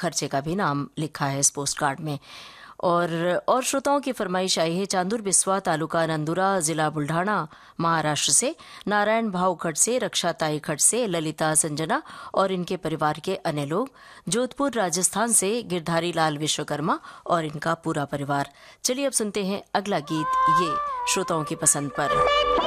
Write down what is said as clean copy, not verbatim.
खर्चे का भी नाम लिखा है इस पोस्ट कार्ड में। और श्रोताओं की फरमाइश आई है चांदुर बिस्वा, तालुका नंदुरा, जिला बुल्ढाना, महाराष्ट्र से नारायण भाव खट से, रक्षा ताई खट से, ललिता संजना और इनके परिवार के अन्य लोग, जोधपुर राजस्थान से गिरधारी लाल विश्वकर्मा और इनका पूरा परिवार। चलिए अब सुनते हैं अगला गीत, ये श्रोताओं की पसंद पर।